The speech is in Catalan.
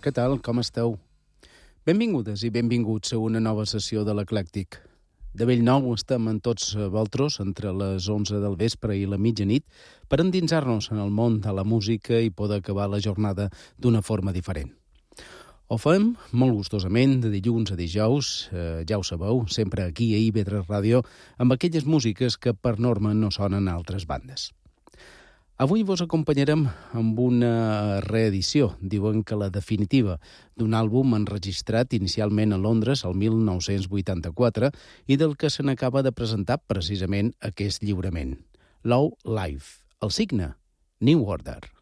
Què tal? Com esteu? Benvingudes i benvinguts a una nova sessió de l'Eclèctic. De bell nou estem en tots vosaltres entre les 11 del vespre i la mitjanit per endinsar-nos en el món de la música i poder acabar la jornada d'una forma diferent. Ho fem molt gustosament de dilluns a dijous, ja ho sabeu, sempre aquí a IB3 Ràdio, amb aquelles músiques que per norma no sonen a altres bandes. Avui vos acompanyarem amb una reedició, diuen que la definitiva, d'un àlbum enregistrat inicialment a Londres el 1984 i del que se n'acaba de presentar precisament aquest lliurament. Low Life, el signe, New Order.